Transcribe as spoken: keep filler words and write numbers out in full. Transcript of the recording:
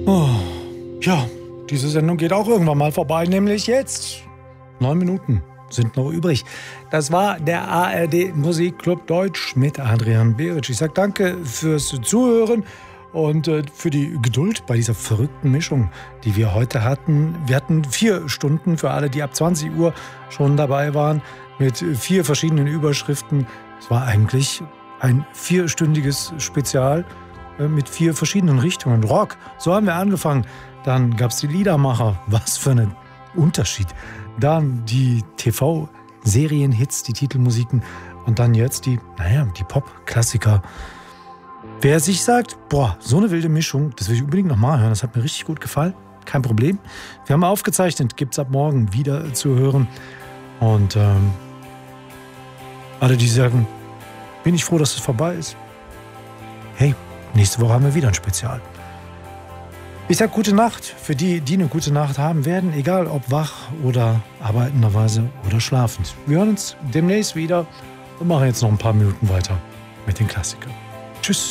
Oh, ja, diese Sendung geht auch irgendwann mal vorbei, nämlich jetzt. Neun Minuten sind noch übrig. Das war der A R D Musikclub Deutsch mit Adrian Beritsch. Ich sage danke fürs Zuhören und äh, für die Geduld bei dieser verrückten Mischung, die wir heute hatten. Wir hatten vier Stunden für alle, die ab zwanzig Uhr schon dabei waren, mit vier verschiedenen Überschriften. Es war eigentlich ein vierstündiges Spezial äh, mit vier verschiedenen Richtungen. Rock, so haben wir angefangen. Dann gab es die Liedermacher. Was für ein Unterschied. Dann die T V-Serienhits, die Titelmusiken und dann jetzt die, naja, die Pop-Klassiker. Wer sich sagt, boah, so eine wilde Mischung, das will ich unbedingt nochmal hören, das hat mir richtig gut gefallen, kein Problem. Wir haben aufgezeichnet, gibt es ab morgen wieder zu hören. Und ähm, alle, die sagen, bin ich froh, dass es vorbei ist. Hey, nächste Woche haben wir wieder ein Spezial. Ich sage gute Nacht für die, die eine gute Nacht haben werden, egal ob wach oder arbeitenderweise oder schlafend. Wir hören uns demnächst wieder und machen jetzt noch ein paar Minuten weiter mit den Klassikern.